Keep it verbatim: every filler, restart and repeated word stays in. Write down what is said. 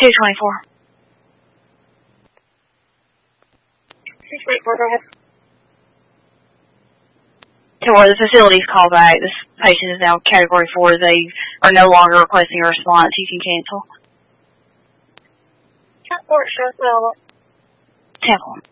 two twenty-four. two twenty-four, go ahead. Or the facility's call back. This patient is now category four. They are no longer requesting a response. You can cancel. Ten four, shows available. Ten four.